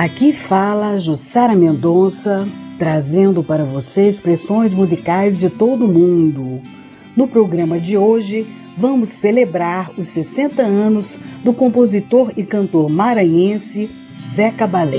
Aqui fala Jussara Mendonça, trazendo para você expressões musicais de todo mundo. No programa de hoje, vamos celebrar os 60 anos do compositor e cantor maranhense Zé Cabaleiro.